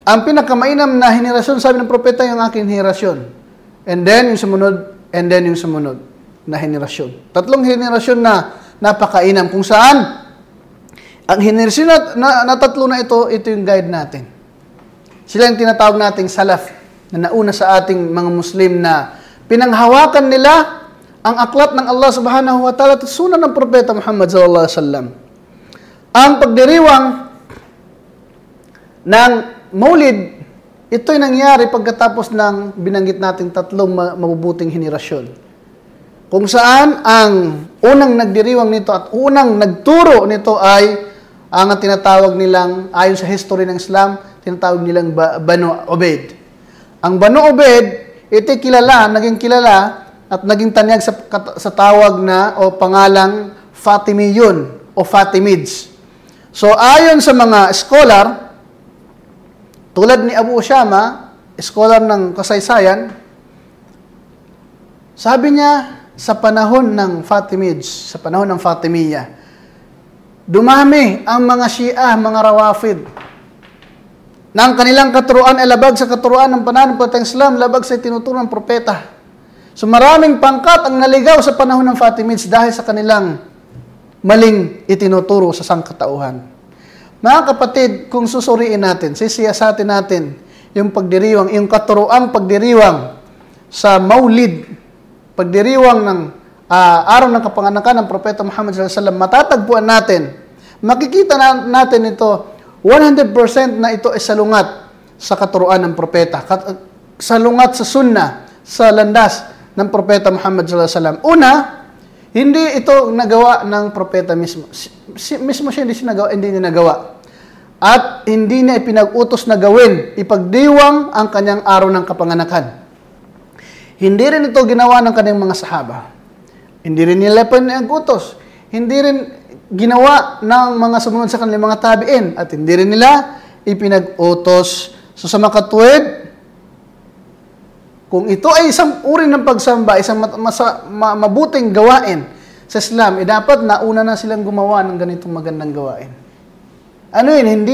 Ang pinakamainam na henerasyon, sabi ng propeta, yung aking henerasyon. And then, yung sumunod, and then yung sumunod na henerasyon. 3 henerasyon na napakainam. Kung saan, ang henerasyon na 3 na ito yung guide natin. Sila yung tinatawag nating salaf, na nauna sa ating mga Muslim na pinanghawakan nila ang aklat ng Allah subhanahu wa ta'ala at sunan ng propeta Muhammad sallallahu alaihi wasallam. Ang pagdiriwang ng Maulid, ito'y nangyari pagkatapos ng binanggit nating 3 mabubuting henerasyon. Kung saan ang unang nagdiriwang nito at unang nagturo nito ay ang tinatawag nilang, ayon sa history ng Islam, tinatawag nilang Banu Ubaid. Ang Banu Ubaid, ito'y naging kilala at naging tanyag sa tawag na o pangalang Fatimiyun o Fatimids. So ayon sa mga scholar, tulad ni Abu Ushama, scholar ng kasaysayan, sabi niya, sa panahon ng Fatimids, sa panahon ng Fatimiyya, dumami ang mga Shia, mga Rawafid, na ang kanilang katuruan ay labag sa katuruan ng pananampalatayang Islam, labag sa tinuturo ng propeta. So maraming pangkat ang naligaw sa panahon ng Fatimids dahil sa kanilang maling itinuturo sa sangkatauhan. Mga kapatid, kung susuriin natin, sisiyasatin natin yung pagdiriwang, yung katuroang pagdiriwang sa Maulid, pagdiriwang ng araw ng kapanganakan ng propeta Muhammad sallallahu alaihi wasallam, matatagpuan natin, makikita natin ito, 100% na ito ay salungat sa katuruan ng propeta, salungat sa sunnah, sa landas ng propeta Muhammad sallallahu alaihi wasallam. Una, hindi ito nagawa ng propeta mismo. Mismo siya hindi niya nagawa. At hindi niya ipinag-utos na gawin, ipagdiwang ang kanyang araw ng kapanganakan. Hindi rin ito ginawa ng kanyang mga sahaba. Hindi rin nila pinag-utos. Hindi rin ginawa ng mga sumunod sa kanilang mga tabi'in. At hindi rin nila ipinag-utos. So sa makatuwid, kung ito ay isang uri ng pagsamba, isang mabuting gawain sa Islam, dapat nauna na silang gumawa ng ganitong magandang gawain. Ano yun? Hindi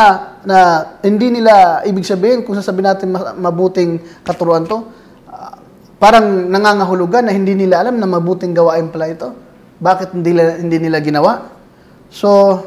nila ibig sabihin, kung sasabihin natin mabuting katuruan to, parang nangangahulugan na hindi nila alam na mabuting gawain pala ito. Bakit hindi nila ginawa? So,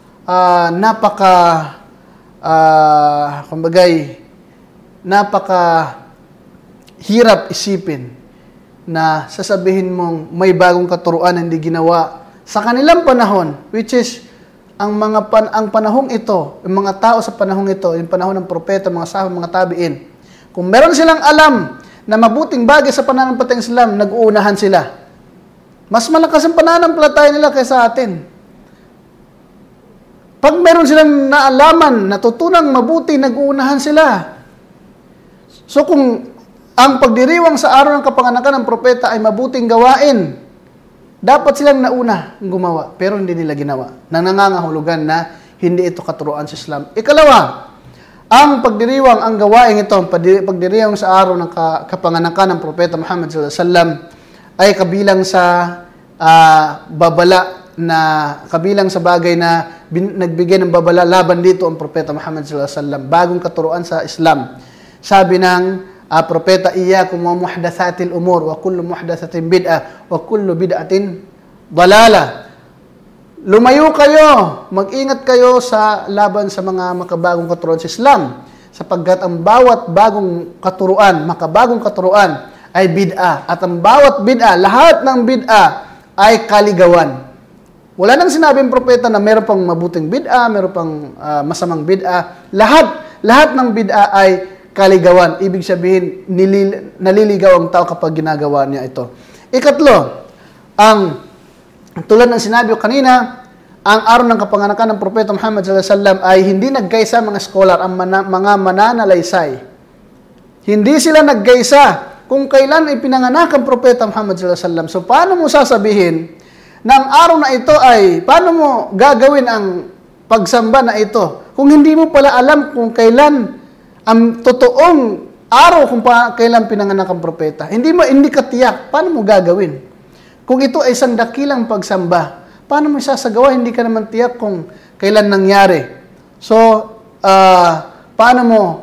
napaka hirap isipin na sasabihin mong may bagong katuruan na hindi ginawa sa kanilang panahon, which is ang panahong ito, yung mga tao sa panahong ito, yung panahon ng propeta, mga sahaba, mga tabi'in, kung meron silang alam na mabuting bagay sa pananampalatayang Islam, nag-uunahan sila. Mas malakas ang pananampalataya nila kaysa atin. Pag meron silang naalaman, natutunang mabuti, nag-uunahan sila. So kung ang pagdiriwang sa araw ng kapanganakan ng propeta ay mabuting gawain, dapat silang nauna gumawa, pero hindi nila ginawa. Nangangahulugan na hindi ito katuruan sa Islam. Ikalawa, ang pagdiriwang, ang gawain ito, pagdiriwang sa araw ng kapanganakan ng propeta Muhammad sallallahu alaihi wasallam ay kabilang sa kabilang sa bagay na nagbigay ng babala laban dito ang propeta Muhammad sallallahu alaihi wasallam, bagong katuruan sa Islam. Sabi ng propeta, iyyakum wa muhdatsatil umur wa kullu muhdatsatin bid'ah wa kullu bid'atin dalalah. Lumayo kayo, mag-ingat kayo sa laban sa mga makabagong katuruan sa Islam, sapagkat ang bawat bagong katuruan, makabagong katuruan ay bid'ah, at ang bawat bid'ah, lahat ng bid'ah ay kaligawan. Wala nang sinabing propeta na meron pang mabuting bid'ah, meron pang masamang bid'ah. Lahat ng bid'ah ay kaligawan. Ibig sabihin, naliligaw ang tao kapag ginagawa niya ito. Ikatlo, tulad ng sinabi ko kanina, ang araw ng kapanganakan ng propeta Muhammad sallallahu alaihi wasallam ay hindi nagkaisa mga scholar, ang mga mananalaysay. Hindi sila nagkaisa kung kailan ay pinanganak ang propeta Muhammad sallallahu alaihi wasallam. So paano mo sasabihin na ang araw na ito ay, paano mo gagawin ang pagsamba na ito kung hindi mo pala alam kung kailan ang totoong araw kung kailan pinanganak ang propeta? Hindi ka tiyak. Paano mo gagawin? Kung ito ay isang dakilang pagsamba, paano mo sasagawa? Hindi ka naman tiyak kung kailan nangyari. So, paano mo